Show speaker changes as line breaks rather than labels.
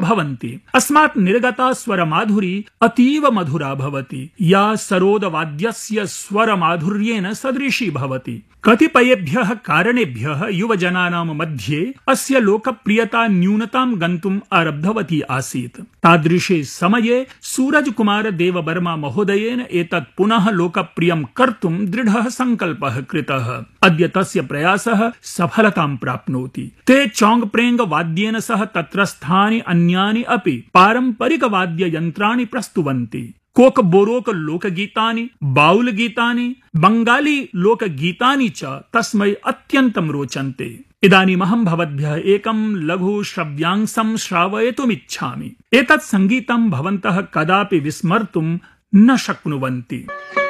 भवन्ति। अस्मात् निर्गता स्वरमाधुरी अतीव मधुरा भवति, या सरोदवाद्यस्य स्वरमाधुर्येण सदृशी भवति। कतिपयेभ्यः कारणेभ्यः युवजनानां मध्ये अस्य लोकप्रियता न्यूनतां गन्तुम् आरब्धवती आसीत्। तादृशे समये सूरजकुमार देववर्मा महोदयेन एतत् पुनः लोकप्रियं कर्तुं दृढः सङ्कल्पः कृतः। अद्य तस्य प्रयासः सफलतां प्राप्नोति। ते चौङ्गप्रेङ्ग वाद्येन सह तत्रस्थानि अन्यानि अपि पारम्परिकवाद्ययन्त्राणि प्रस्तुवन्ति। कोकबोरोक लोकगीतानि, बाउल गीतानि, बंगाली लोकगीतानि च तस्मै अत्यन्तं रोचन्ते। इदानीमहं भवद्भ्यः एकं लघु श्रव्यांशं श्रावयितुमिच्छामि। एतत् सङ्गीतं भवन्तः कदापि विस्मर्तुं न शक्नुवन्ति।